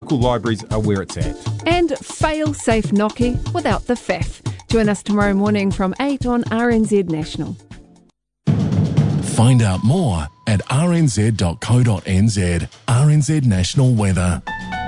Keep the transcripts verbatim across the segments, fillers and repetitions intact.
local libraries are where it's at. And fail-safe Noki without the faff. Join us tomorrow morning from eight on R N Z National. Find out more at r n z dot co dot n z. R N Z National Weather.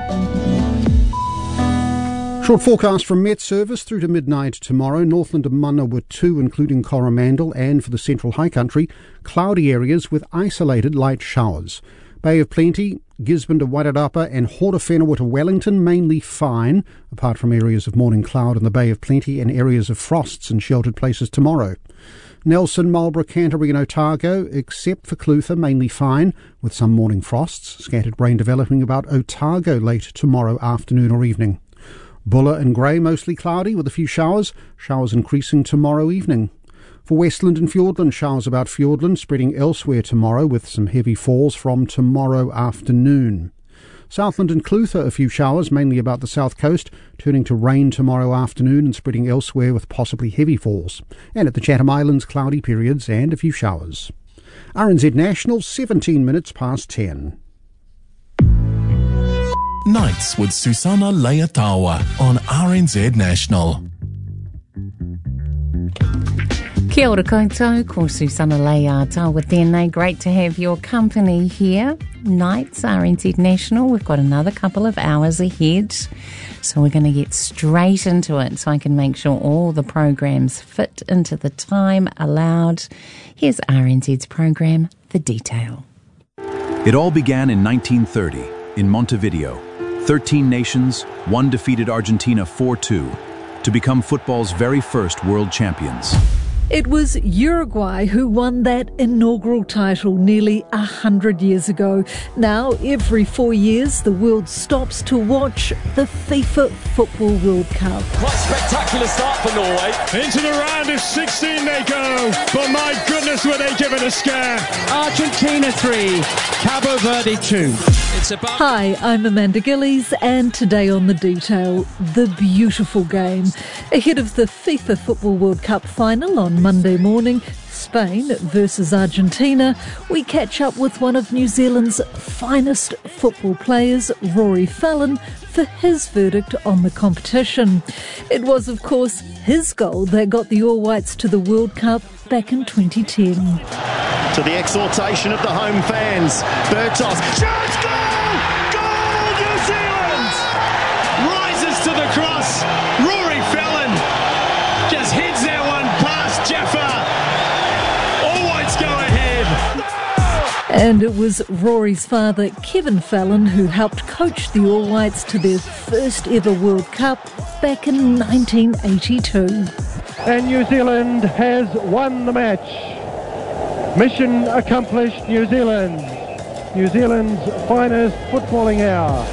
Short forecast from Met Service through to midnight tomorrow. Northland and Manawa two, including Coromandel, and for the central high country, cloudy areas with isolated light showers. Bay of Plenty, Gisborne to Wairarapa and Hortofenua to Wellington, mainly fine, apart from areas of morning cloud in the Bay of Plenty and areas of frosts in sheltered places tomorrow. Nelson, Marlborough, Canterbury and Otago, except for Clutha, mainly fine, with some morning frosts. Scattered rain developing about Otago late tomorrow afternoon or evening. Buller and Grey, mostly cloudy with a few showers. Showers increasing tomorrow evening. For Westland and Fiordland, showers about Fiordland, spreading elsewhere tomorrow with some heavy falls from tomorrow afternoon. Southland and Clutha, a few showers, mainly about the south coast, turning to rain tomorrow afternoon and spreading elsewhere with possibly heavy falls. And at the Chatham Islands, cloudy periods and a few showers. R N Z National, seventeen minutes past ten. Nights with Susana Leatawa on R N Z National. Kia ora koutou, ko Susana Leatawa tēnei. Great to have your company here. Nights, R N Z National. We've got another couple of hours ahead. So we're going to get straight into it so I can make sure all the programs fit into the time allowed. Here's R N Z's program, The Detail. It all began in nineteen thirty in Montevideo. Thirteen nations, one defeated Argentina four two to become football's very first world champions. It was Uruguay who won that inaugural title nearly a hundred years ago. Now, every four years, the world stops to watch the FIFA Football World Cup. Quite spectacular start for Norway. Into the round of sixteen they go, but my goodness, were they given a scare. Argentina three, Cabo Verde two. It's about- Hi, I'm Amanda Gillies, and today on The Detail, the beautiful game. Ahead of the FIFA Football World Cup final on Monday morning, Spain versus Argentina, we catch up with one of New Zealand's finest football players, Rory Fallon, for his verdict on the competition. It was, of course, his goal that got the All Whites to the World Cup back in twenty ten. To the exhortation of the home fans, bird toss, chance, goal! Goal, New Zealand! Rises to the cross, Rory Fallon just heads that one past Jaffa. All Whites go ahead. And it was Rory's father, Kevin Fallon, who helped coach the All Whites to their first ever World Cup back in nineteen eighty-two. And New Zealand has won the match. Mission accomplished, New Zealand. New Zealand's finest footballing hour.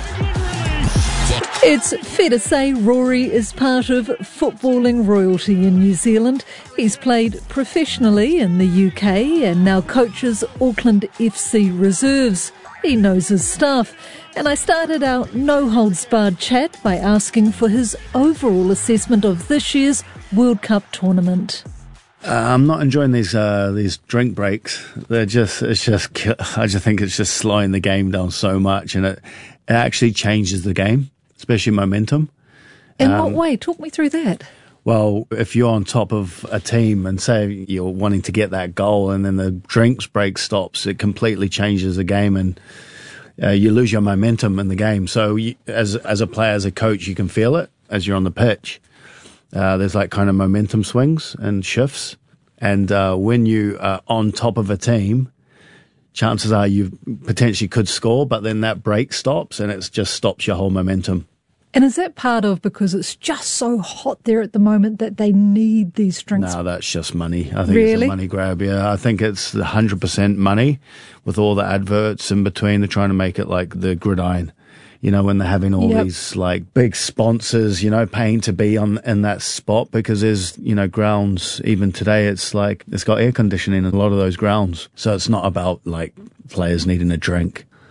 It's fair to say Rory is part of footballing royalty in New Zealand. He's played professionally in the U K and now coaches Auckland F C Reserves. He knows his stuff. And I started our no-holds-barred chat by asking for his overall assessment of this year's World Cup tournament. Uh, I'm not enjoying these uh, these drink breaks. They're just, it's just, I just think it's just slowing the game down so much, and it, it actually changes the game, especially momentum. In um, what way? Talk me through that. Well, if you're on top of a team and say you're wanting to get that goal and then the drinks break stops, it completely changes the game and uh, you lose your momentum in the game. So you, as as a player, as a coach, you can feel it as you're on the pitch. Uh, there's like kind of momentum swings and shifts. And uh, when you are on top of a team, chances are you potentially could score, but then that break stops and it just stops your whole momentum. And is that part of because it's just so hot there at the moment that they need these drinks? No, that's just money. I think really? It's a money grab, yeah. I think it's one hundred percent money with all the adverts in between. They're trying to make it like the gridiron. You know, when they're having all yep. these like big sponsors, you know, paying to be on in that spot because there's, you know, grounds even today. It's like it's got air conditioning in a lot of those grounds, so it's not about like players needing a drink.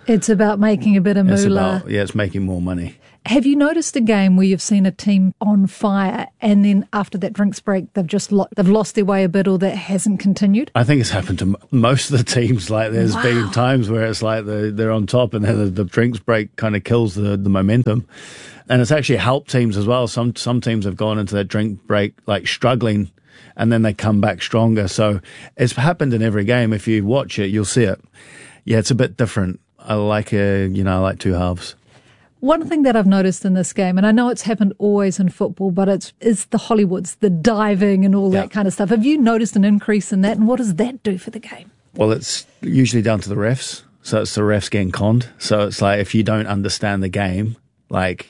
It's about making a bit of It's moolah. about, yeah, it's making more money. Have you noticed a game where you've seen a team on fire and then after that drinks break they've just lo- they've lost their way a bit or that hasn't continued? I think it's happened to m- most of the teams. Like there's Wow. been times where it's like the, they're on top and then the, the drinks break kind of kills the, the momentum. And it's actually helped teams as well. Some some teams have gone into that drink break like struggling and then they come back stronger. So it's happened in every game. If you watch it, you'll see it. Yeah, it's a bit different. I like a, you know, I like two halves. One thing that I've noticed in this game, and I know it's happened always in football, but it's is the Hollywoods, the diving and all Yeah. that kind of stuff. Have you noticed an increase in that, and what does that do for the game? Well, it's usually down to the refs. So it's the refs getting conned. So it's like if you don't understand the game, like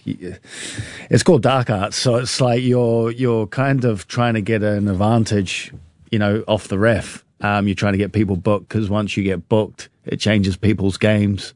it's called dark arts. So it's like you're you're kind of trying to get an advantage, you know, off the ref. Um, you're trying to get people booked because once you get booked, it changes people's games.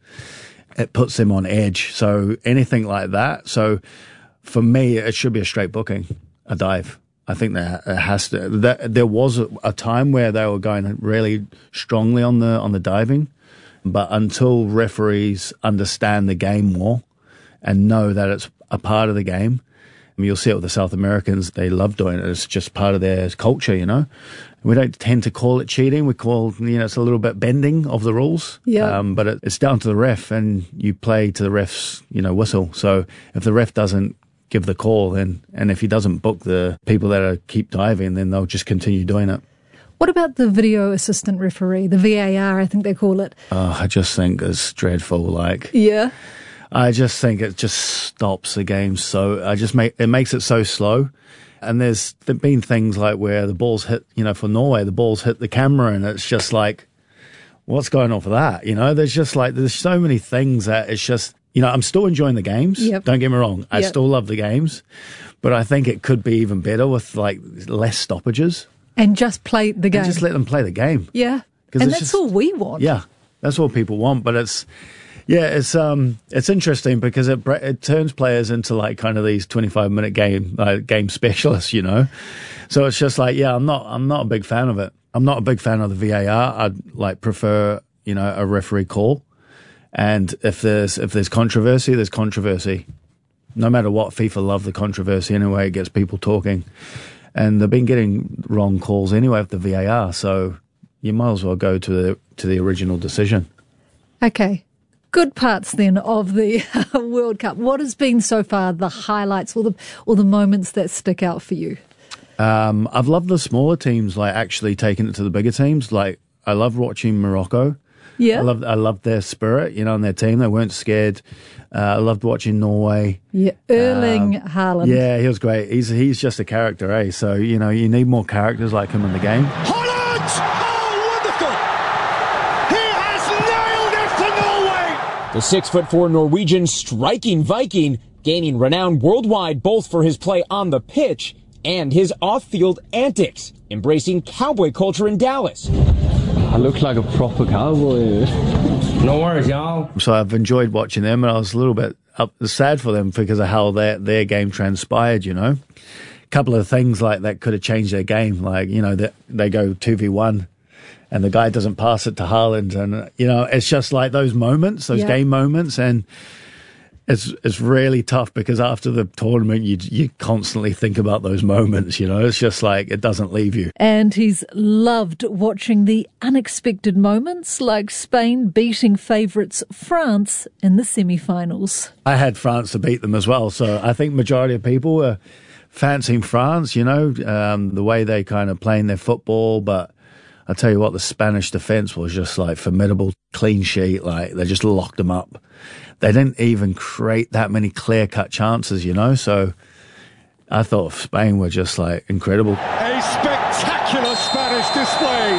It puts them on edge. So anything like that. So for me, it should be a straight booking, a dive. I think that it has to. That, there was a, a time where they were going really strongly on the on the diving, but until referees understand the game more and know that it's a part of the game, I mean, you'll see it with the South Americans. They love doing it. It's just part of their culture, you know. We don't tend to call it cheating. We call, you know, it's a little bit bending of the rules. Yeah. Um, but it, it's down to the ref, and you play to the ref's, you know, whistle. So if the ref doesn't give the call, then, and if he doesn't book the people that are keep diving, then they'll just continue doing it. What about the video assistant referee, the V A R, I think they call it? Oh, I just think it's dreadful. Like, Yeah. I just think it just stops the game. So I just make, it makes it so slow. And there's been things like where the balls hit, you know, for Norway, the balls hit the camera and it's just like, what's going on for that? You know, there's just like, there's so many things that it's just, you know, I'm still enjoying the games. Yep. Don't get me wrong. I Yep. still love the games, but I think it could be even better with like less stoppages. And just play the game. And just let them play the game. Yeah. 'Cause And it's that's just- all we want. Yeah. That's what people want, but it's, yeah, it's um, it's interesting because it it turns players into like kind of these twenty-five minute game uh, game specialists, you know. So it's just like, yeah, I'm not I'm not a big fan of it. I'm not a big fan of the V A R. I'd like prefer, you know, a referee call. And if there's if there's controversy, there's controversy. No matter what, FIFA love the controversy anyway. It gets people talking, and they've been getting wrong calls anyway with the V A R. So you might as well go to the to the original decision. Okay. Good parts then of the World Cup. What has been so far the highlights or the or the moments that stick out for you? Um, I've loved the smaller teams, like actually taking it to the bigger teams. Like I love watching Morocco. Yeah. I loved I loved their spirit, you know, on their team. They weren't scared. Uh, I loved watching Norway. Yeah, Erling Um, Haaland. Yeah, he was great. He's he's just a character, eh? So you know, you need more characters like him in the game. Holland! Oh, wonderful! He has nailed it for Norway! The six foot four Norwegian striking Viking, gaining renown worldwide both for his play on the pitch and his off-field antics, embracing cowboy culture in Dallas. I look like a proper cowboy. No worries, y'all. So I've enjoyed watching them, and I was a little bit up, sad for them because of how their their game transpired. You know, a couple of things like that could have changed their game. Like you know, that they go two v one, and the guy doesn't pass it to Haaland, and you know, it's just like those moments, those Yeah. game moments, and it's it's really tough because after the tournament, you you constantly think about those moments. You know, it's just like it doesn't leave you. And he's loved watching the unexpected moments like Spain beating favourites France in the semi-finals. I had France to beat them as well, so I think majority of people were fancying France, you know, um, the way they kind of playing their football. But I tell you what, the Spanish defence was just like formidable, clean sheet. Like they just locked them up. They didn't even create that many clear-cut chances, you know. So I thought Spain were just like incredible. A spectacular Spanish display.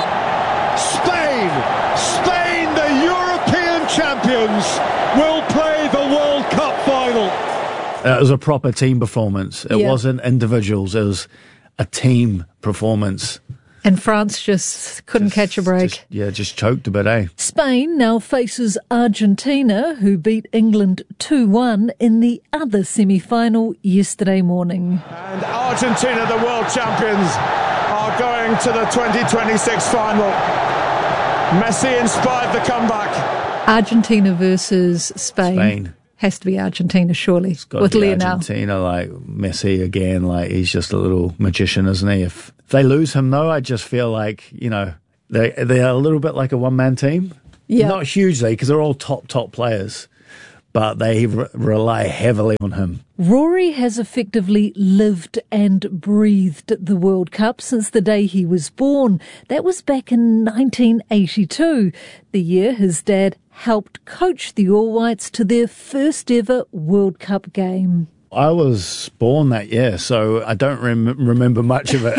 Spain, Spain, the European champions, will play the World Cup final. It was a proper team performance. It Yeah. wasn't individuals. It was a team performance. And France just couldn't catch a break. Just, yeah, just choked a bit, eh? Spain now faces Argentina, who beat England two one in the other semi-final yesterday morning. And Argentina, the world champions, are going to the twenty twenty-six final. Messi inspired the comeback. Argentina versus Spain. Spain. Has to be Argentina, surely, It's got with to be Lionel. Argentina, like Messi again, like he's just a little magician, isn't he? If, if they lose him, though, I just feel like, you know, they they're a little bit like a one-man team. Yeah. Not hugely, because they're all top, top players, but they re- rely heavily on him. Rory has effectively lived and breathed the World Cup since the day he was born. That was back in nineteen eighty-two, the year his dad helped coach the All Whites to their first ever World Cup game. I was born that year, so I don't rem- remember much of it.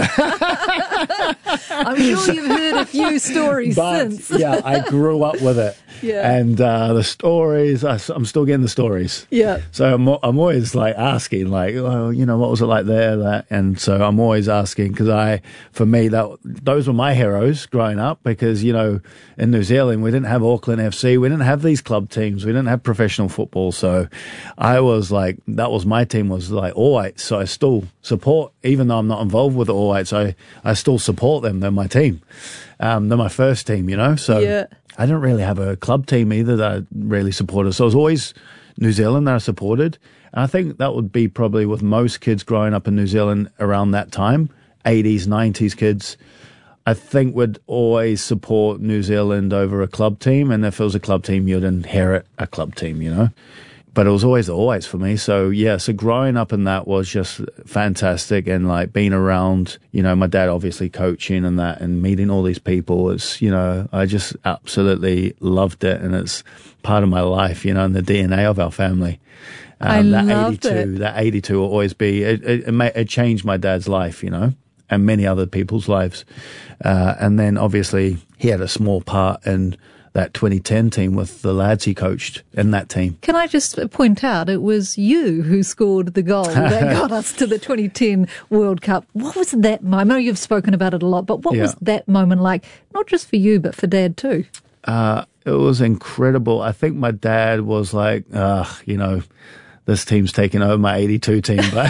I'm sure you've heard a few stories but, since. yeah, I grew up with it. Yeah. And uh, the stories, I, I'm still getting the stories. Yeah. So I'm, I'm always like asking, like, oh, you know, what was it like there, that? And so I'm always asking because I, for me, that those were my heroes growing up because, you know, in New Zealand, we didn't have Auckland F C. We didn't have these club teams. We didn't have professional football. So I was like, that was my team was like All Whites. So I still support, even though I'm not involved with the All Whites, I, I still support them. They're my team. Um, they're my first team, you know? So yeah. I didn't really have a club team either that I really supported. So it was always New Zealand that I supported. And I think that would be probably with most kids growing up in New Zealand around that time, eighties, nineties kids. I think would always support New Zealand over a club team. And if it was a club team, you'd inherit a club team, you know? But it was always the All Whites for me. So, yeah, so growing up in that was just fantastic. And, like, being around, you know, my dad obviously coaching and that and meeting all these people. It's, you know, I just absolutely loved it. And it's part of my life, you know, and the D N A of our family. Um, I that loved eighty-two, it. That eighty-two will always be, it, it, it, made, it changed my dad's life, you know, and many other people's lives. Uh, and then, obviously, he had a small part in that twenty ten team with the lads he coached in that team. Can I just point out, it was you who scored the goal that got us to the twenty ten World Cup. What was that moment? I know you've spoken about it a lot, but what Yeah. was that moment like? Not just for you, but for Dad too. Uh, it was incredible. I think my dad was like, ugh, you know, this team's taking over my eighty-two team. But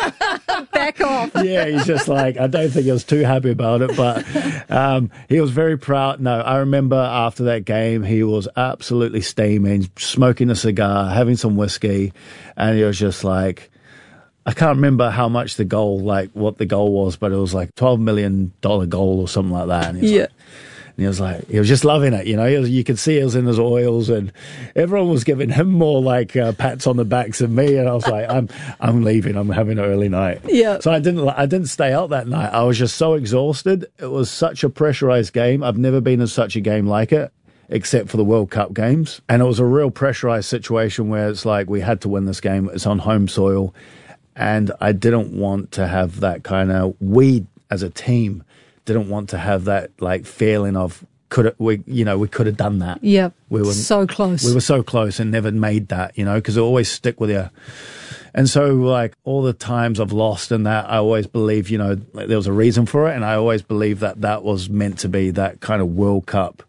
Back off. yeah, he's just like, I don't think he was too happy about it, but um, he was very proud. No, I remember after that game, he was absolutely steaming, smoking a cigar, having some whiskey, and he was just like, I can't remember how much the goal, like what the goal was, but it was like twelve million dollars goal or something like that. And he was Yeah. like, and he was like, he was just loving it, you know. He was, you could see he was in his oils, and everyone was giving him more like uh, pats on the backs than me. And I was like, I'm, I'm leaving. I'm having an early night. Yeah. So I didn't, I didn't stay out that night. I was just so exhausted. It was such a pressurized game. I've never been in such a game like it, except for the World Cup games. And it was a real pressurized situation where it's like we had to win this game. It's on home soil, and I didn't want to have that kind of we as a team. Didn't want to have that like feeling of could we you know we could have done that. Yeah, we were so close. We were so close and never made that, you know, because it always stick with you. And so like all the times I've lost in that, I always believe, you know, like, there was a reason for it, and I always believe that that was meant to be that kind of World Cup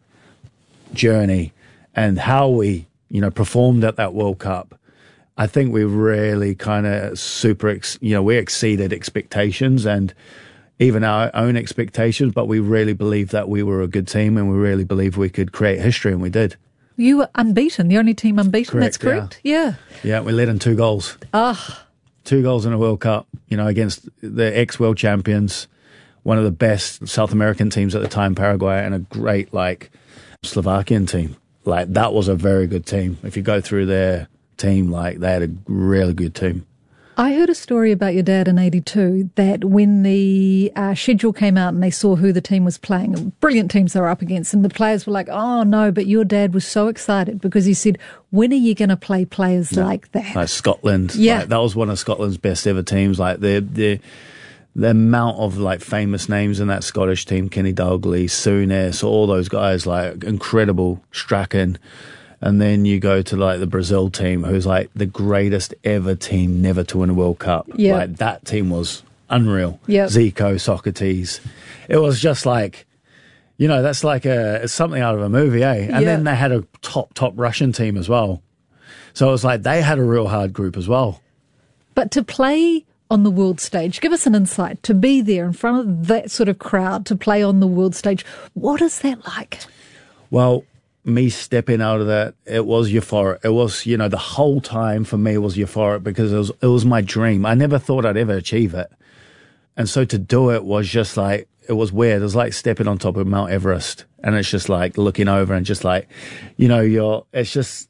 journey, and how we you know performed at that World Cup. I think we really kind of super, ex- you know, we exceeded expectations and even our own expectations, but we really believed that we were a good team, and we really believed we could create history, and we did. You were unbeaten, the only team unbeaten, Correct, that's correct? Yeah. Yeah, we led in two goals. Ah. Two goals in a World Cup, you know, against the ex-world champions, one of the best South American teams at the time, Paraguay, and a great, like, Slovakian team. Like, that was a very good team. If you go through their team, like, they had a really good team. I heard a story about your dad in eighty-two that when the uh, schedule came out and they saw who the team was playing, brilliant teams they were up against, and the players were like, oh no, but your dad was so excited because he said, when are you going to play players No, like that? Like Scotland. Yeah. Like, that was one of Scotland's best ever teams. Like the, the, the amount of like famous names in that Scottish team, Kenny Dalglish, Souness, all those guys, like incredible, Strachan. And then you go to like the Brazil team, who's like the greatest ever team never to win a World Cup. Yeah. Like that team was unreal. Yep. Zico, Socrates. It was just like, you know, that's like a it's something out of a movie, eh? And Yeah. then they had a top, top Russian team as well. So it was like they had a real hard group as well. But to play on the world stage, give us an insight, to be there in front of that sort of crowd, to play on the world stage, what is that like? Well, me stepping out of that, it was euphoric. It was, you know, the whole time for me was euphoric because it was, it was my dream. I never thought I'd ever achieve it. And so to do it was just like, it was weird. It was like stepping on top of Mount Everest. And it's just like looking over and just like, you know, you're, it's just,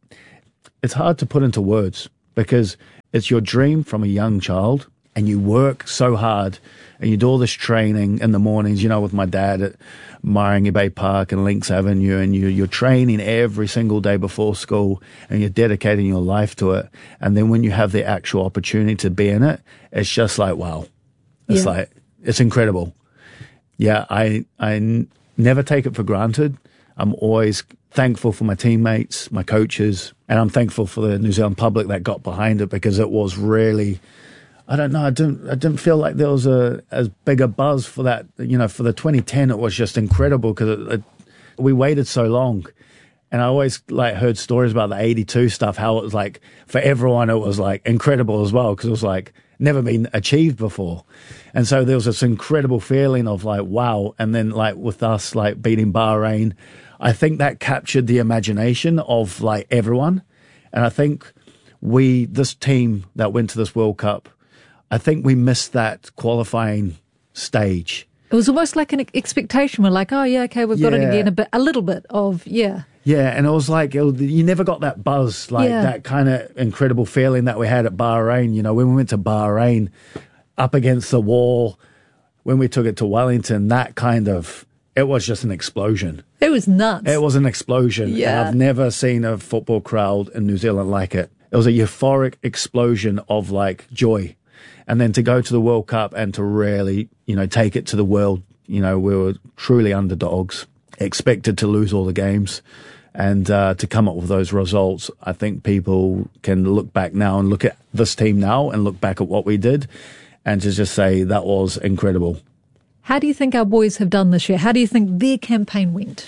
it's hard to put into words because it's your dream from a young child and you work so hard and you do all this training in the mornings, you know, with my dad at Maringi Bay Park and Lynx Avenue, and you, you're training every single day before school and you're dedicating your life to it. And then when you have the actual opportunity to be in it, it's just like, wow. It's yeah. like, it's incredible. Yeah, I, I n- never take it for granted. I'm always thankful for my teammates, my coaches, and I'm thankful for the New Zealand public that got behind it because it was really, I don't know, I didn't, I didn't feel like there was a as big a buzz for that. You know, for the twenty ten, it was just incredible because it, it, we waited so long. And I always like heard stories about the eighty-two stuff, how it was like, for everyone, it was like incredible as well because it was like never been achieved before. And so there was this incredible feeling of like, wow. And then like with us like beating Bahrain, I think that captured the imagination of like everyone. And I think we, this team that went to this World Cup, I think we missed that qualifying stage. It was almost like an expectation. We're like, oh, yeah, okay, we've got Yeah. it again. A bit, a little bit of, yeah. Yeah, and it was like, it was, you never got that buzz, like Yeah. that kind of incredible feeling that we had at Bahrain. You know, when we went to Bahrain, up against the wall, when we took it to Wellington, that kind of, it was just an explosion. It was nuts. It was an explosion. Yeah. And I've never seen a football crowd in New Zealand like it. It was a euphoric explosion of like joy. And then to go to the World Cup and to really, you know, take it to the world, you know, we were truly underdogs, expected to lose all the games. And uh, to come up with those results, I think people can look back now and look at this team now and look back at what we did and to just say that was incredible. How do you think our boys have done this year? How do you think their campaign went?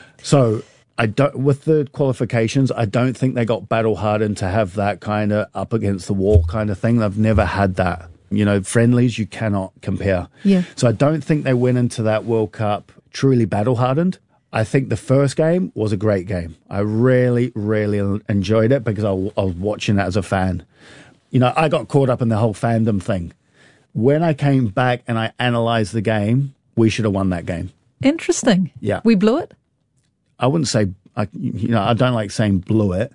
So I don't, with the qualifications, I don't think they got battle hardened to have that kind of up against the wall kind of thing. They've never had that. You know, friendlies, you cannot compare. Yeah. So I don't think they went into that World Cup truly battle hardened. I think the first game was a great game. I really, really enjoyed it because I, I was watching it as a fan. You know, I got caught up in the whole fandom thing. When I came back and I analysed the game, we should have won that game. Interesting. Yeah. We blew it? I wouldn't say, I, you know, I don't like saying blew it,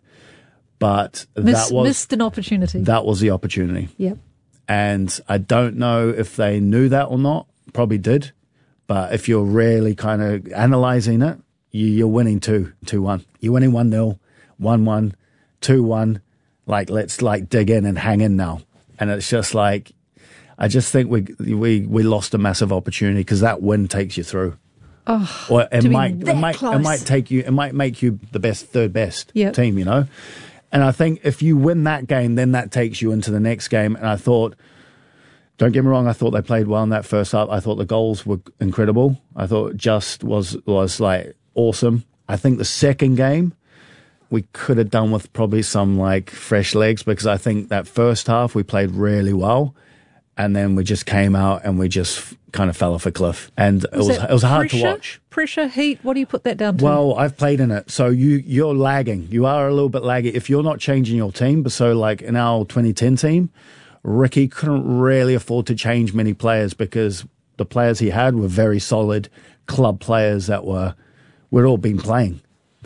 but Miss, that was missed an opportunity. that was the opportunity. Yep. And I don't know if they knew that or not. Probably did. But if you're really kind of analysing it, you, you're winning two, two one. You're winning one nil, one one, two one. Like, let's like dig in and hang in now. And it's just like, I just think we we we lost a massive opportunity because that win takes you through. Oh, or it to be might that it might close. it might take you it might make you the best third best Yep. team, you know. And I think if you win that game, then that takes you into the next game. And I thought, don't get me wrong, I thought they played well in that first half. I thought the goals were incredible. I thought Just was was like awesome. I think the second game we could have done with probably some like fresh legs because I think that first half we played really well. And then we just came out and we just kind of fell off a cliff. And it was that it was hard pressure, to watch. Pressure, heat, what do you put that down to? Well, I've played in it. So you, you're lagging. You are a little bit laggy. If you're not changing your team, but so like in our twenty ten team, Ricky couldn't really afford to change many players because the players he had were very solid club players that were, we'd all been playing.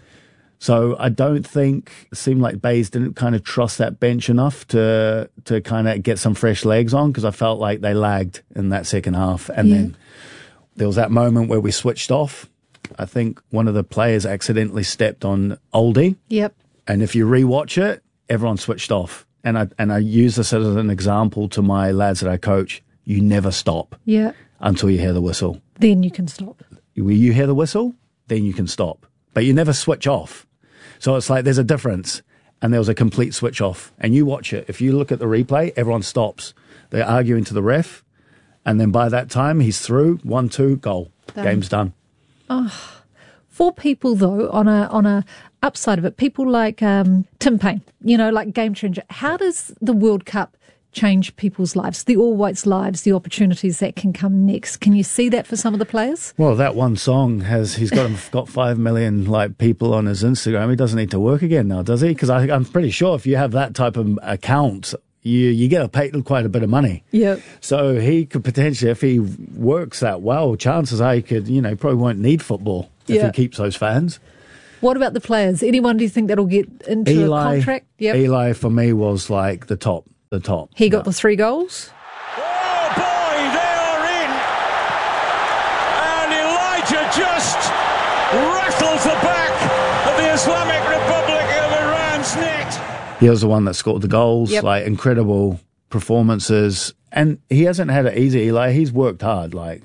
So I don't think it seemed like Bays didn't kind of trust that bench enough to to kind of get some fresh legs on because I felt like they lagged in that second half. And Yeah. then there was that moment where we switched off. I think one of the players accidentally stepped on Oldie. Yep. And if you rewatch it, everyone switched off. And I and I use this as an example to my lads that I coach. You never stop Yeah. until you hear the whistle. Then you can stop. When you hear the whistle, then you can stop. But you never switch off. So it's like there's a difference, and there was a complete switch off. And you watch it. If you look at the replay, everyone stops. They're arguing to the ref, and then by that time, he's through. One, two, goal. Done. Game's done. Oh, for people though, on a on a upside of it, people like um, Tim Payne, you know, like game changer. How does the World Cup change people's lives, the All Whites' lives, the opportunities that can come next. Can you see that for some of the players? Well, that one song has, he's got got five million like people on his Instagram. He doesn't need to work again now, does he? Because I'm pretty sure if you have that type of account, you, you get paid quite a bit of money. Yeah. So he could potentially, if he works that well, chances are he could, you know, probably won't need football if Yeah. he keeps those fans. What about the players? Anyone do you think that'll get into Eli, a contract? Yep. Eli for me was like the top, the top. He got the three goals. Oh boy, they are in. And Elijah just rattles the back of the Islamic Republic of Iran's net. He was the one that scored the goals, Yep. like incredible performances. And he hasn't had it easy, Eli. He's worked hard, like,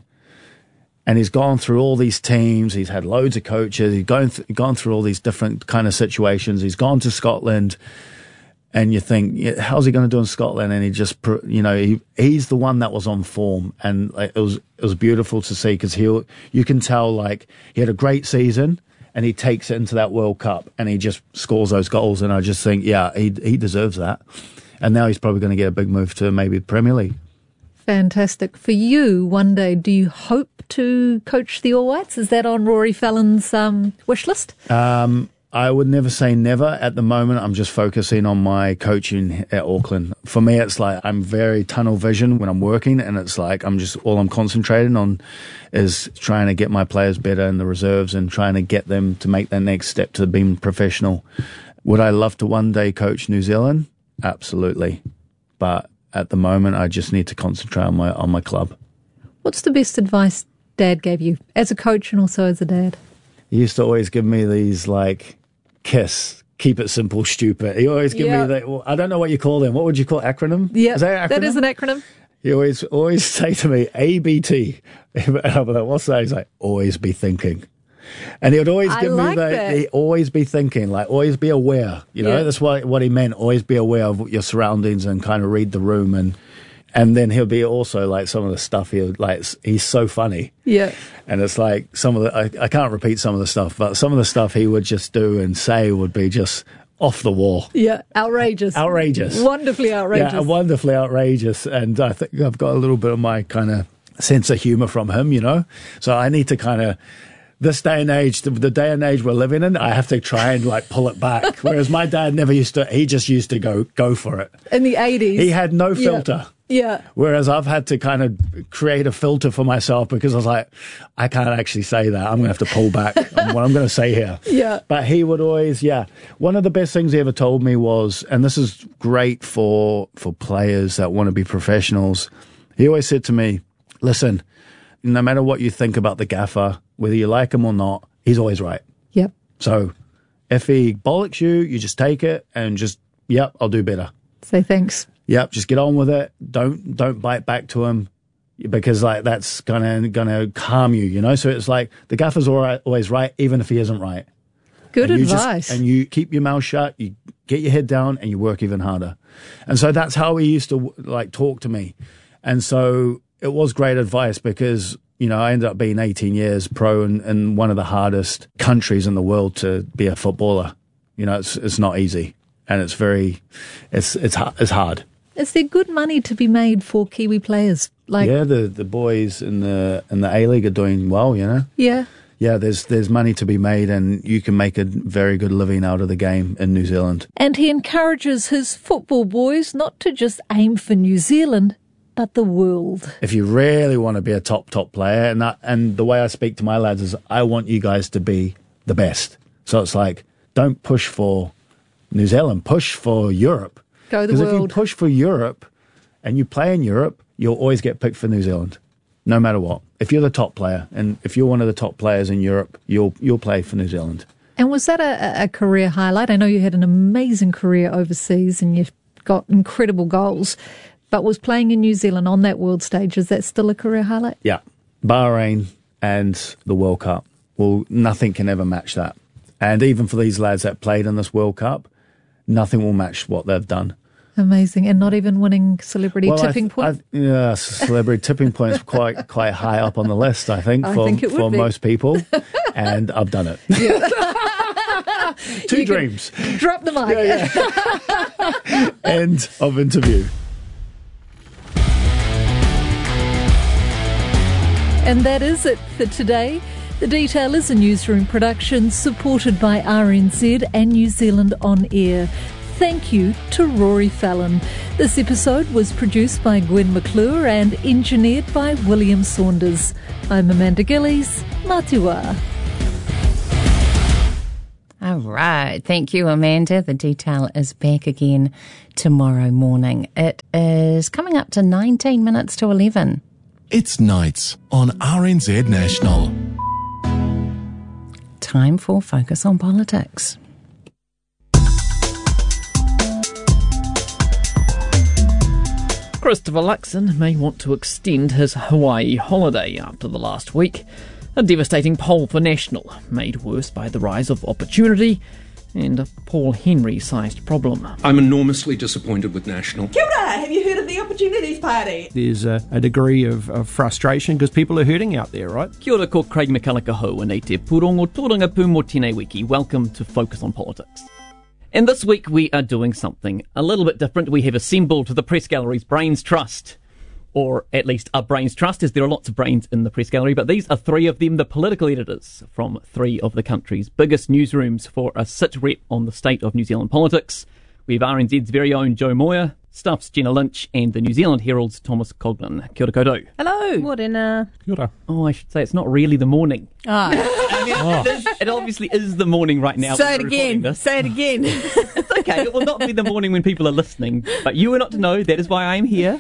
and he's gone through all these teams. He's had loads of coaches. He's gone, th- gone through all these different kind of situations. He's gone to Scotland. And you think, yeah, how's he going to do in Scotland? And he just, pr- you know, he, he's the one that was on form. And like, it was it was beautiful to see because he, you can tell, like, he had a great season and he takes it into that World Cup and he just scores those goals. And I just think, yeah, he he deserves that. And now he's probably going to get a big move to maybe the Premier League. Fantastic. For you, one day, do you hope to coach the All Whites? Is that on Rory Fallon's um, wish list? Um, I would never say never. At the moment, I'm just focusing on my coaching at Auckland. For me, it's like I'm very tunnel vision when I'm working, and it's like I'm just all I'm concentrating on is trying to get my players better in the reserves and trying to get them to make that next step to being professional. Would I love to one day coach New Zealand? Absolutely. But at the moment, I just need to concentrate on my on my club. What's the best advice Dad gave you as a coach and also as a dad? He used to always give me these, like, KISS, keep it simple, stupid. He always give Yeah. me that. Well, I don't know what you call them. What would you call acronym? Yeah, is that, an acronym? that is an acronym. He always always say to me A B T. And I'm like, what's that? He's like, always be thinking. And he would always I give like me the, that. he always be thinking, like always be aware. You know, Yeah. that's what what he meant. Always be aware of your surroundings and kind of read the room. And and then he'll be also like some of the stuff he like. He's so funny. Yeah. And it's like some of the, I, I can't repeat some of the stuff, but some of the stuff he would just do and say would be just off the wall. Yeah, outrageous. Outrageous. Wonderfully outrageous. Yeah, wonderfully outrageous. And I think I've got a little bit of my kind of sense of humor from him, you know? So I need to kind of, this day and age, the, the day and age we're living in, I have to try and like pull it back. Whereas my dad never used to, he just used to go, go for it. In the eighties. He had no Yeah. filter. Yeah. Whereas I've had to kind of create a filter for myself because I was like, I can't actually say that. I'm going to have to pull back on what I'm going to say here. Yeah. But he would always, yeah. One of the best things he ever told me was, and this is great for, for players that want to be professionals. He always said to me, listen, no matter what you think about the gaffer, whether you like him or not, he's always right. Yep. So if he bollocks you, you just take it and just, yep, I'll do better. Say thanks. Yep, just get on with it. Don't don't bite back to him because like that's gonna gonna harm you, you know. So it's like the gaffer's all right, always right, even if he isn't right. Good and you advice. Just, and you keep your mouth shut. You get your head down, and you work even harder. And so that's how he used to like talk to me. And so it was great advice because you know I ended up being eighteen years pro in, in one of the hardest countries in the world to be a footballer. You know, it's it's not easy, and it's very, it's it's it's hard. Is there good money to be made for Kiwi players? Like, yeah, the, the boys in the in the A League are doing well, you know. yeah. Yeah, there's there's money to be made, and you can make a very good living out of the game in New Zealand. And he encourages his football boys not to just aim for New Zealand, but the world. If you really want to be a top top player, and that, and the way I speak to my lads is, I want you guys to be the best. So it's like, don't push for New Zealand, push for Europe. Go the Because if you world. push for Europe and you play in Europe, you'll always get picked for New Zealand, no matter what. If you're the top player, and if you're one of the top players in Europe, you'll you'll play for New Zealand. And was that a, a career highlight? I know you had an amazing career overseas and you've got incredible goals, but was playing in New Zealand on that world stage, is that still a career highlight? Yeah. Bahrain and the World Cup. Well, nothing can ever match that. And even for these lads that played in this World Cup, nothing will match what they've done. Amazing. And not even winning celebrity Well, I tipping th- point? I, yeah, celebrity tipping points quite quite high up on the list, I think, I for, think it would for be. most people. And I've done it. Two You can dreams. Drop the mic. Yeah, yeah. End of interview. And that is it for today. The Detail is a newsroom production supported by R N Z and New Zealand On Air. Thank you to Rory Fallon. This episode was produced by Gwen McClure and engineered by William Saunders. I'm Amanda Gillies. Matiwa. All right. Thank you, Amanda. The Detail is back again tomorrow morning. It is coming up to nineteen minutes to eleven. It's Nights on R N Z National. Time for Focus on Politics. Christopher Luxon may want to extend his Hawaii holiday after the last week. A devastating poll for National, made worse by the rise of opportunity and a Paul Henry-sized problem. I'm enormously disappointed with National. Kia ora! Have you heard of the Opportunities Party? There's a, a degree of, of frustration because people are hurting out there, right? Kia ora, ko Craig McCulloch ho and e te purongo tōranga pū mō tēnei wiki. Welcome to Focus on Politics. And this week we are doing something a little bit different. We have assembled the Press Gallery's Brains Trust, or at least a Brains Trust, as there are lots of brains in the Press Gallery, but these are three of them, the political editors from three of the country's biggest newsrooms for a sit-rep on the state of New Zealand politics. We have R N Z's very own Joe Moyer, Stuff's Jenna Lynch, and the New Zealand Herald's Thomas Coughlin. Kia ora koutou. Hello. Morena. Kia ora. Oh, I should say it's not really the morning. Ah. I mean, Oh. it, is, it obviously is the morning right now. Say it when we're recording again. this. Say it again. It's okay. It will not be the morning when people are listening, but you are not to know. That is why I am here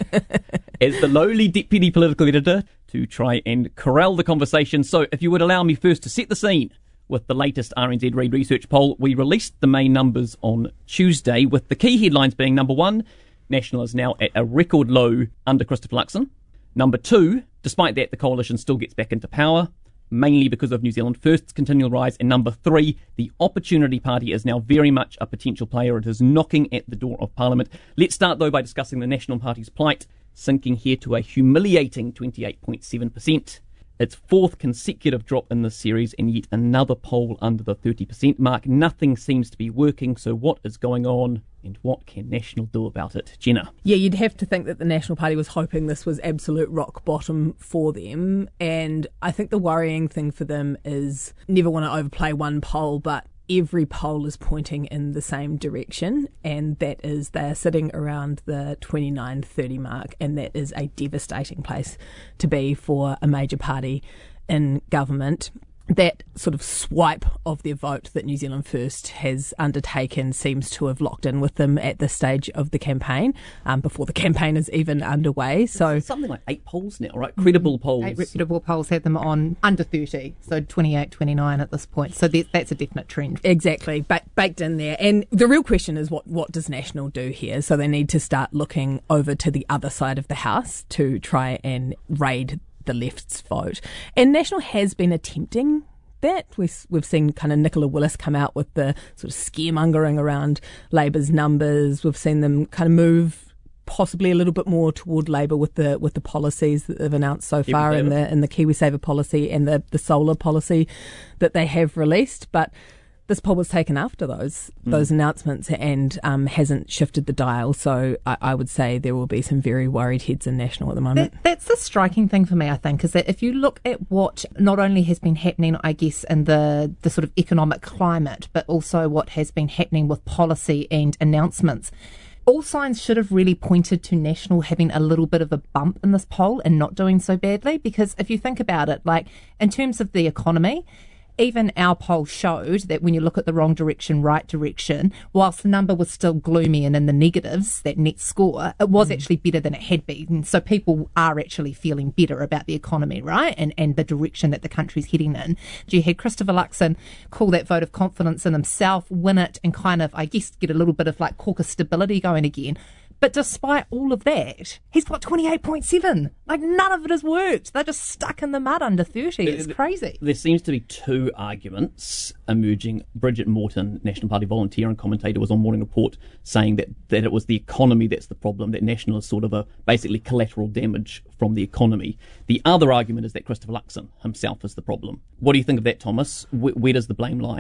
as the lowly deputy political editor to try and corral the conversation. So if you would allow me first to set the scene with the latest R N Z Reid Research poll. We released the main numbers on Tuesday, with the key headlines being: number one, National is now at a record low under Christopher Luxon. Number two, despite that, the coalition still gets back into power, mainly because of New Zealand First's continual rise. And number three, the Opportunity Party is now very much a potential player. It is knocking at the door of Parliament. Let's start, though, by discussing the National Party's plight, sinking here to a humiliating twenty-eight point seven percent. Its fourth consecutive drop in this series, and yet another poll under the thirty percent mark. Nothing seems to be working, so what is going on, and what can National do about it? Jenna? Yeah, you'd have to think that the National Party was hoping this was absolute rock bottom for them, and I think the worrying thing for them is, never want to overplay one poll, but every poll is pointing in the same direction, and that is they're sitting around the twenty-nine thirty mark, and that is a devastating place to be for a major party in government. That sort of swipe of their vote that New Zealand First has undertaken seems to have locked in with them at this stage of the campaign, um, before the campaign is even underway. So It's something like eight polls now, right? Credible polls. Eight reputable polls have them on under thirty, so twenty-eight, twenty-nine at this point. So that's, that's a definite trend. Exactly, ba- baked in there. And the real question is, what, what does National do here? So they need to start looking over to the other side of the house to try and raid the left's vote. And National has been attempting that. We've, we've seen kind of Nicola Willis come out with the sort of scaremongering around Labour's numbers. We've seen them kind of move possibly a little bit more toward Labour with the with the policies that they've announced so far in the in the KiwiSaver policy and the, the solar policy that they have released. But this poll was taken after those those mm. announcements and um, hasn't shifted the dial. So I, I would say there will be some very worried heads in National at the moment. That, that's the striking thing for me, I think, is that if you look at what not only has been happening, I guess, in the, the sort of economic climate, but also what has been happening with policy and announcements, all signs should have really pointed to National having a little bit of a bump in this poll and not doing so badly. Because if you think about it, like in terms of the economy, even our poll showed that when you look at the wrong direction, right direction, whilst the number was still gloomy and in the negatives, that net score, it was mm. actually better than it had been. So people are actually feeling better about the economy, right? And and the direction that the country's heading in. You had Christopher Luxon call that vote of confidence in himself, win it, and kind of, I guess, get a little bit of like caucus stability going again. But despite all of that, he's got twenty-eight point seven. Like, none of it has worked. They're just stuck in the mud under thirty. It's crazy. There seems to be two arguments emerging. Bridget Morton, National Party volunteer and commentator, was on Morning Report saying that, that it was the economy that's the problem, that National is sort of a basically collateral damage from the economy. The other argument is that Christopher Luxon himself is the problem. What do you think of that, Thomas? Where, where does the blame lie?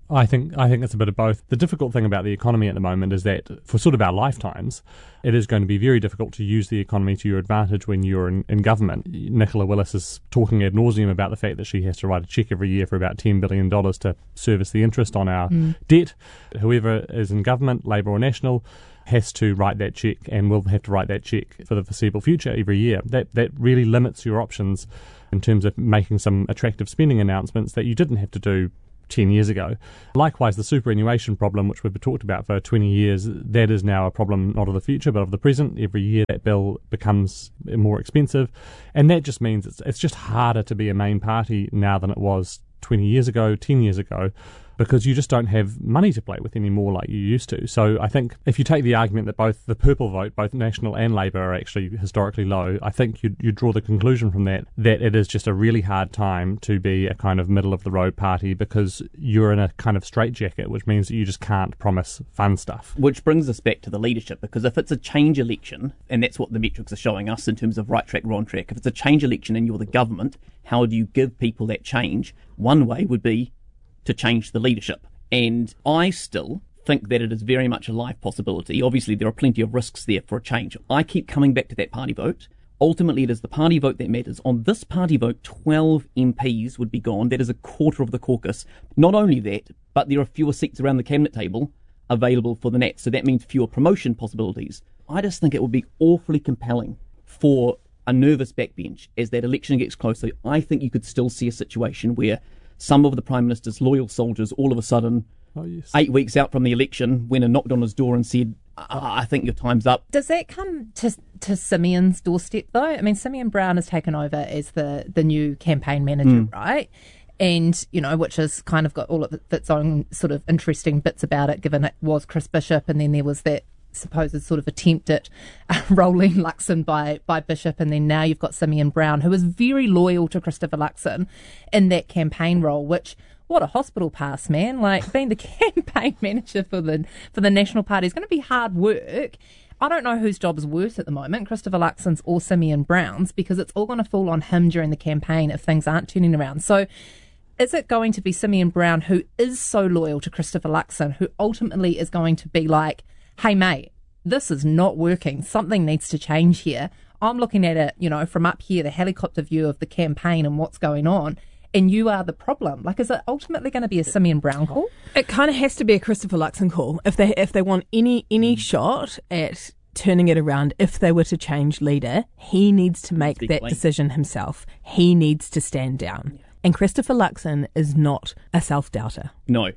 I think I think it's a bit of both. The difficult thing about the economy at the moment is that for sort of our lifetimes, it is going to be very difficult to use the economy to your advantage when you're in, in government. Nicola Willis is talking ad nauseum about the fact that she has to write a cheque every year for about ten billion dollars to service the interest on our mm. debt. Whoever is in government, Labour or National, has to write that cheque and will have to write that cheque for the foreseeable future every year. That that really limits your options in terms of making some attractive spending announcements that you didn't have to do ten years ago. Likewise, the superannuation problem, which we've talked about for twenty years, that is now a problem not of the future but of the present. Every year that bill becomes more expensive, and that just means it's, it's just harder to be a main party now than it was twenty years ago, ten years ago, because you just don't have money to play with anymore like you used to. So I think if you take the argument that both the purple vote, both National and Labour, are actually historically low, I think you you draw the conclusion from that that it is just a really hard time to be a kind of middle-of-the-road party because you're in a kind of straitjacket, which means that you just can't promise fun stuff. Which brings us back to the leadership, because if it's a change election, and that's what the metrics are showing us in terms of right track, wrong track, if it's a change election and you're the government, how do you give people that change? One way would be to change the leadership. And I still think that it is very much a live possibility. Obviously, there are plenty of risks there for a change. I keep coming back to that party vote. Ultimately, it is the party vote that matters. On this party vote, twelve M Ps would be gone. That is a quarter of the caucus. Not only that, but there are fewer seats around the cabinet table available for the Nats. So that means fewer promotion possibilities. I just think it would be awfully compelling for a nervous backbench as that election gets closer. I think you could still see a situation where some of the Prime Minister's loyal soldiers all of a sudden, oh, yes. eight weeks out from the election, went and knocked on his door and said, I think your time's up. Does that come to to Simeon's doorstep, though? I mean, Simeon Brown has taken over as the, the new campaign manager, mm. right? And, you know, which has kind of got all of its own sort of interesting bits about it, given it was Chris Bishop, and then there was that supposed sort of attempt at uh, rolling Luxon by, by Bishop, and then now you've got Simeon Brown, who is very loyal to Christopher Luxon in that campaign role, which, what a hospital pass, man. Like, being the campaign manager for the for the National Party is going to be hard work. I don't know whose job is worse at the moment, Christopher Luxon's or Simeon Brown's, because it's all going to fall on him during the campaign if things aren't turning around. So is it going to be Simeon Brown, who is so loyal to Christopher Luxon, who ultimately is going to be like, hey, mate, this is not working. Something needs to change here. I'm looking at it, you know, from up here, the helicopter view of the campaign and what's going on, and you are the problem. Like, is it ultimately going to be a Simeon Brown call? It kind of has to be a Christopher Luxon call. If they if they want any any shot at turning it around, if they were to change leader, he needs to make that decision himself. He needs to stand down. And Christopher Luxon is not a self-doubter. No.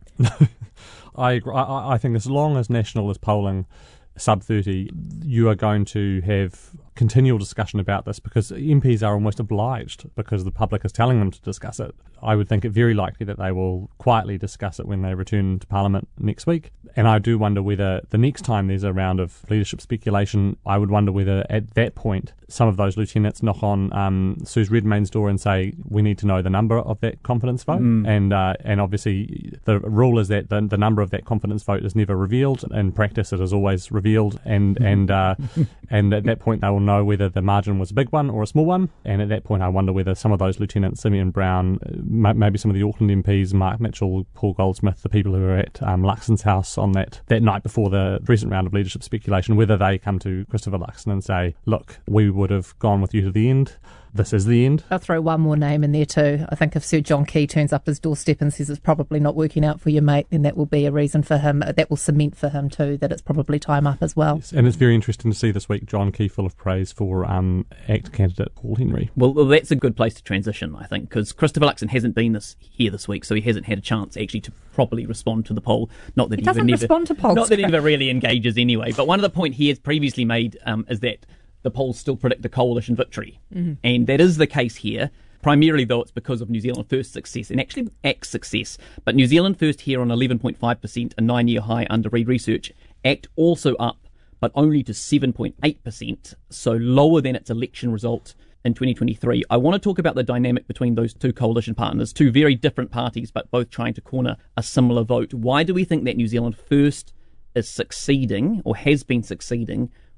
I, I I think as long as National is polling sub thirty, you are going to have continual discussion about this because M Ps are almost obliged because the public is telling them to discuss it. I would think it very likely that they will quietly discuss it when they return to Parliament next week. And I do wonder whether the next time there's a round of leadership speculation, I would wonder whether at that point some of those lieutenants knock on um, Suze Redmayne's door and say, we need to know the number of that confidence vote. Mm. And uh, and obviously the rule is that the, the number of that confidence vote is never revealed. In practice, it is always revealed. And, and, uh, and at that point, they will know whether the margin was a big one or a small one. And at that point, I wonder whether some of those lieutenants, Simeon Brown, maybe some of the Auckland M Ps, Mark Mitchell, Paul Goldsmith, the people who were at um, Luxon's house on that, that night before the recent round of leadership speculation, whether they come to Christopher Luxon and say, look, we would have gone with you to the end. This is the end. I'll throw one more name in there too. I think if Sir John Key turns up his doorstep and says it's probably not working out for you, mate, then that will be a reason for him, that will cement for him too, that it's probably time up as well. Yes, and it's very interesting to see this week John Key full of praise for um, ACT candidate Paul Henry. Well, well, that's a good place to transition, I think, because Christopher Luxon hasn't been this here this week, so he hasn't had a chance actually to properly respond to the poll. Not that he, he doesn't never, respond to polls. Not that he ever really engages anyway. But one of the point he has previously made um, is that the polls still predict a coalition victory. Mm-hmm. And that is the case here. Primarily, though, it's because of New Zealand First's success, and actually ACT's success. But New Zealand First here on eleven point five percent, a nine-year high under Reid Research. ACT also up, but only to seven point eight percent, so lower than its election result in twenty twenty-three. I want to talk about the dynamic between those two coalition partners, two very different parties, but both trying to corner a similar vote. Why do we think that New Zealand First is succeeding, or has been succeeding,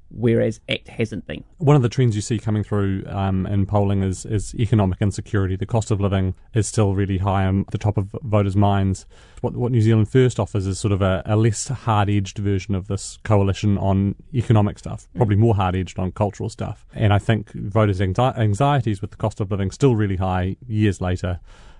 whereas ACT hasn't been. One of the trends you see coming through um, in polling is, is economic insecurity. The cost of living is still really high on the top of voters' minds. What, what New Zealand First offers is sort of a, a less hard-edged version of this coalition on economic stuff, probably more hard-edged on cultural stuff. And I think voters' anxi- anxieties with the cost of living still really high years later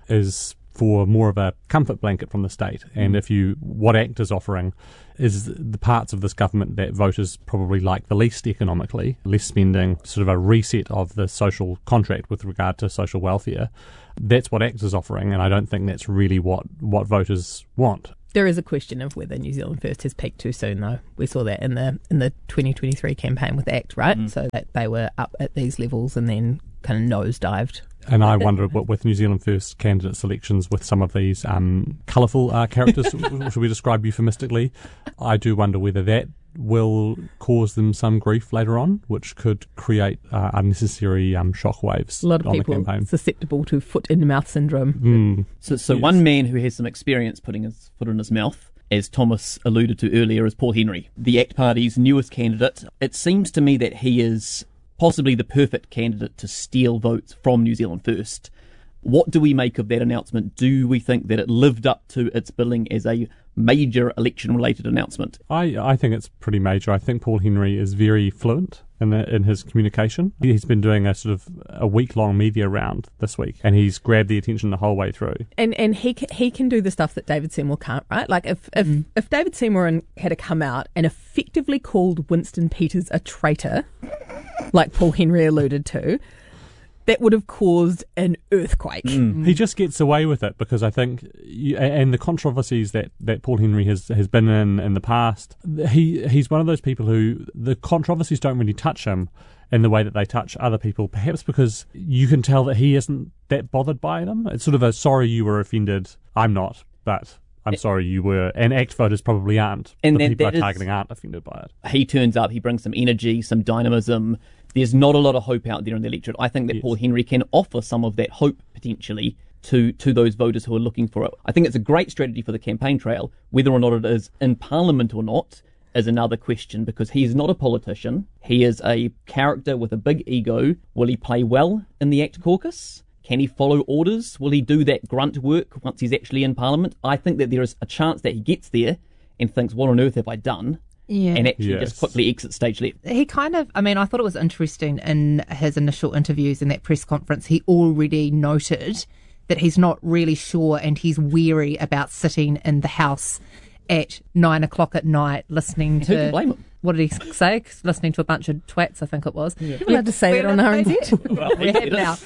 is for more of a comfort blanket from the state. And if you, what ACT is offering is the parts of this government that voters probably like the least economically, less spending, sort of a reset of the social contract with regard to social welfare. That's what ACT is offering, and I don't think that's really what, what voters want. There is a question of whether New Zealand First has peaked too soon, though. We saw that in the in the twenty twenty-three campaign with ACT, right? Mm. So that they were up at these levels and then kind of nosedived. And I wonder, with New Zealand First candidate selections with some of these um, colourful uh, characters, should we describe euphemistically, I do wonder whether that will cause them some grief later on, which could create uh, unnecessary um, shockwaves a lot of on people the campaign. Susceptible to foot-in-mouth syndrome. Mm. So, so yes. One man who has some experience putting his foot in his mouth, as Thomas alluded to earlier, is Paul Henry, the ACT Party's newest candidate. It seems to me that he is possibly the perfect candidate to steal votes from New Zealand First. What do we make of that announcement? Do we think that it lived up to its billing as a major election-related announcement? I, I think it's pretty major. I think Paul Henry is very fluent in the, in his communication. He's been doing a sort of a week-long media round this week, and he's grabbed the attention the whole way through. And and he can, he can do the stuff that David Seymour can't, right? Like if if, mm. if David Seymour had to come out and effectively called Winston Peters a traitor, like Paul Henry alluded to, that would have caused an earthquake. Mm. He just gets away with it because I think, you, and the controversies that, that Paul Henry has, has been in in the past, he he's one of those people who the controversies don't really touch him in the way that they touch other people, perhaps because you can tell that he isn't that bothered by them. It's sort of a, sorry you were offended, I'm not, but I'm it, sorry you were. And ACT voters probably aren't. And the that, people that are targeting aren't offended by it. He turns up, he brings some energy, some dynamism. There's not a lot of hope out there in the electorate. I think that yes. Paul Henry can offer some of that hope potentially to, to those voters who are looking for it. I think it's a great strategy for the campaign trail. Whether or not it is in Parliament or not is another question, because he is not a politician. He is a character with a big ego. Will he play well in the ACT caucus? Can he follow orders? Will he do that grunt work once he's actually in Parliament? I think that there is a chance that he gets there and thinks, what on earth have I done? Yeah. And actually yes. just quickly exit stage left. He kind of, I mean, I thought it was interesting in his initial interviews in that press conference, he already noted that he's not really sure and he's weary about sitting in the House at nine o'clock at night listening to... Who can blame him? What did he say? Listening to a bunch of twats, I think it was. Yeah. You're allowed to say that on R N Z. Well, we have now.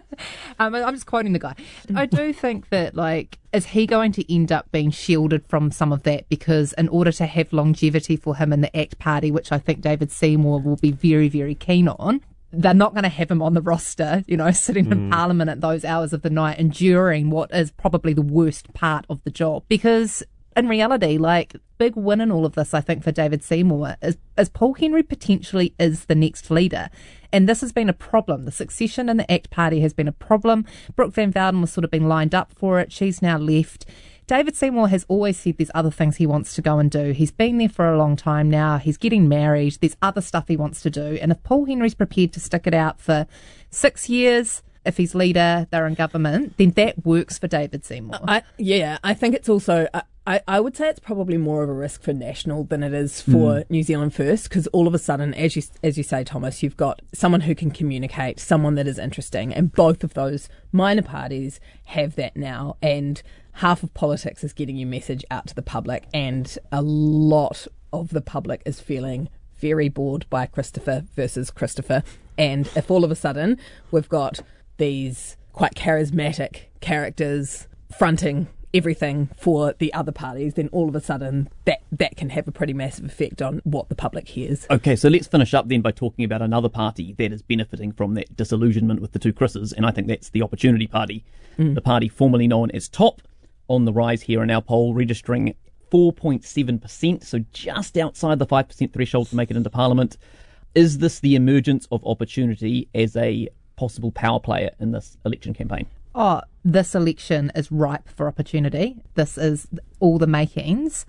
um, I'm just quoting the guy. I do think that, like, is he going to end up being shielded from some of that? Because in order to have longevity for him in the ACT Party, which I think David Seymour will be very, very keen on, they're not going to have him on the roster, you know, sitting mm. in Parliament at those hours of the night, enduring what is probably the worst part of the job. Because in reality, like, big win in all of this, I think, for David Seymour is, is Paul Henry potentially is the next leader. And this has been a problem. The succession in the ACT Party has been a problem. Brooke Van Velden was sort of been lined up for it. She's now left. David Seymour has always said there's other things he wants to go and do. He's been there for a long time now. He's getting married. There's other stuff he wants to do. And if Paul Henry's prepared to stick it out for six years, if he's leader, they're in government, then that works for David Seymour. I, yeah, I think it's also... I, I, I would say it's probably more of a risk for National than it is for mm. New Zealand First, because all of a sudden, as you as you say, Thomas, you've got someone who can communicate, someone that is interesting, and both of those minor parties have that now, and half of politics is getting your message out to the public, and a lot of the public is feeling very bored by Christopher versus Christopher, and if all of a sudden we've got these quite charismatic characters fronting everything for the other parties, then all of a sudden that, that can have a pretty massive effect on what the public hears. Okay, so let's finish up then by talking about another party that is benefiting from that disillusionment with the two Chris's, and I think that's the Opportunity Party. Mm. The party formerly known as TOP, on the rise here in our poll, registering four point seven percent, so just outside the five percent threshold to make it into Parliament. Is this the emergence of Opportunity as a possible power player in this election campaign? Oh, this election is ripe for opportunity. This is all the makings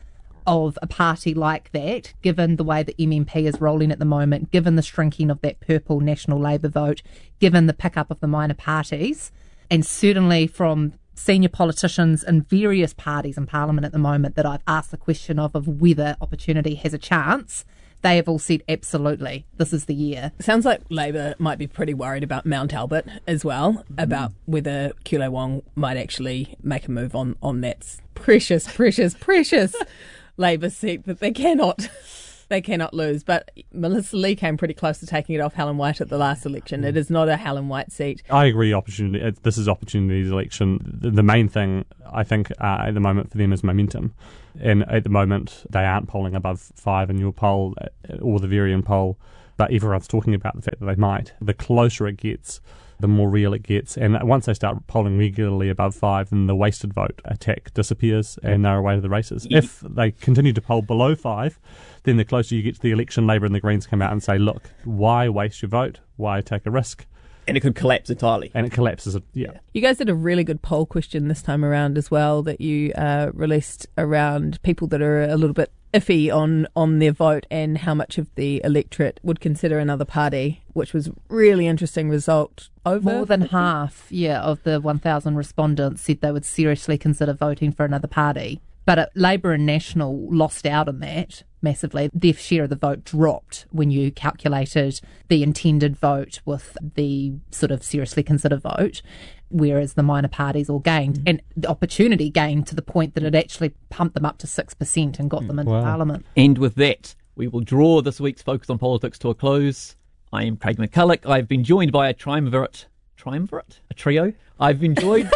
of a party like that, given the way the M M P is rolling at the moment, given the shrinking of that purple National Labour vote, given the pickup of the minor parties, and certainly from senior politicians in various parties in Parliament at the moment that I've asked the question of, of whether Opportunity has a chance, they have all said absolutely, this is the year. Sounds like Labour might be pretty worried about Mount Albert as well, about whether Kule Wong might actually make a move on, on that precious, precious, precious Labour seat that they cannot they cannot lose. But Melissa Lee came pretty close to taking it off Helen White at the last election. It is not a Helen White seat. I agree. Opportunity. It, this is Opportunity's election. The, the main thing, I think, uh, at the moment for them is momentum. And at the moment, they aren't polling above five in your poll or the Varian poll, but everyone's talking about the fact that they might. The closer it gets, the more real it gets. And once they start polling regularly above five, then the wasted vote attack disappears and they're away to the races. Yeah. If they continue to poll below five, then the closer you get to the election, Labour and the Greens come out and say, look, why waste your vote? Why take a risk? And it could collapse entirely. And it collapses, yeah. You guys did a really good poll question this time around as well that you uh, released around people that are a little bit iffy on, on their vote and how much of the electorate would consider another party, which was really interesting result. Over More than half, yeah, of the one thousand respondents said they would seriously consider voting for another party. But uh, Labour and National lost out on that massively. Their share of the vote dropped when you calculated the intended vote with the sort of seriously consider vote, whereas the minor parties all gained. Mm. And the Opportunity gained to the point that it actually pumped them up to six percent and got mm. them into wow. Parliament. And with that, we will draw this week's Focus on Politics to a close. I am Craig McCulloch. I've been joined by a triumvirate. Triumvirate? A trio? I've enjoyed...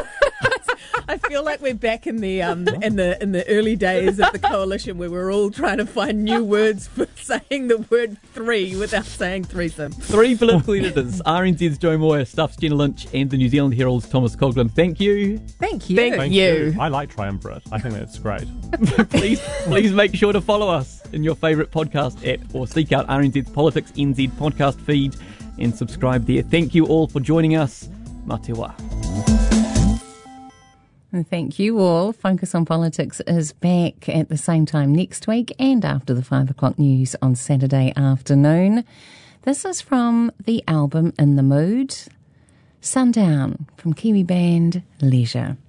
I feel like we're back in the um in the in the early days of the coalition where we're all trying to find new words for saying the word three without saying threesome. Three political editors: R N Z's Joe Moyer, Stuff's Jenna Lynch, and the New Zealand Herald's Thomas Coughlin. Thank you. Thank you. Thank, Thank you. you. I like triumvirate. I think that's great. please, please make sure to follow us in your favourite podcast app or seek out R N Z's Politics N Z podcast feed and subscribe there. Thank you all for joining us. Mā te wā. And thank you all. Focus on Politics is back at the same time next week and after the five o'clock news on Saturday afternoon. This is from the album In the Mood, Sundown from Kiwi band Leisure.